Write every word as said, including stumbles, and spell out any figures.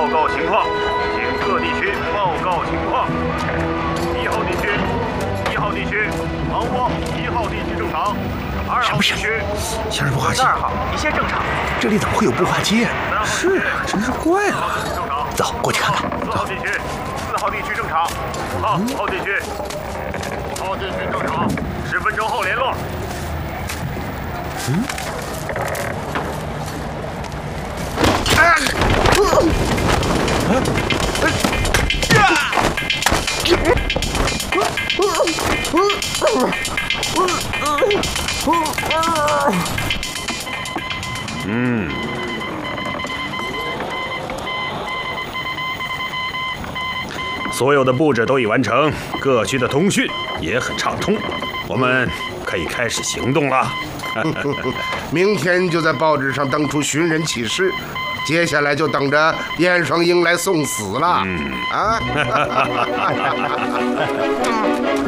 报告情况，请各地区报告情况。一号地区，一号地区，忙活，一号地区正常。二号地区， 像是步话机。 二号一切正常。 这里怎么会有步话机？是啊，真是怪了。走，过去看看。 四号地区，四号地区正常。五号，五号地区，五号地区正常。十分钟后联络。 嗯。啊！啊！ 嗯。所有的布置都已完成，各区的通讯也很畅通，我们可以开始行动了。 明天就在报纸上登出寻人启事，接下来就等着燕双鹰来送死了。 嗯啊！